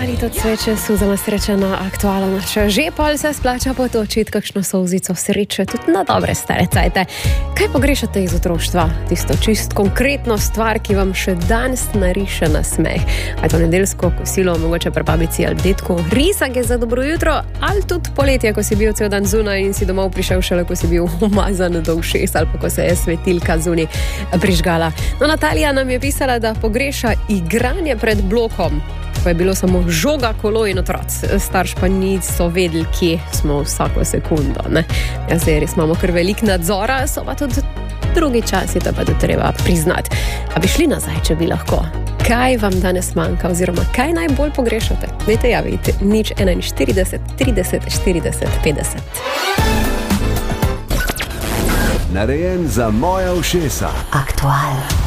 Mali to cveče, Suzana Srečana, aktualna. Če že pol se splača potočiti kakšno solzico sreče, tudi na dobre stare cajte. Kaj pogrešate iz otroštva? Tisto čist konkretno stvar, ki vam še danes nariše na smeh. A to nedeljsko kosilo, mogoče pri babici ali detku, risanke za dobro jutro, ali tudi poletje, ko si bil cel dan zunaj in si domov prišel šele, ko si bil umazan do ušes ali pa ko se je svetilka zunaj prižgala. No, Natalija nam je pisala, da pogreša igranje pred blokom. Pa je bilo samo žoga, kolo in otroci. Starš pa niso vedeli, kje smo vsako sekundo. Ne? Ja, zdaj res imamo kar velik nadzora, so pa tudi drugi časi, to pa tudi treba priznati. A bi šli nazaj, če bi lahko? Kaj vam danes manjka oziroma kaj najbolj pogrešate? Dajte javiti, 041 30 40 50. Narejen za moja ušesa. Aktualno.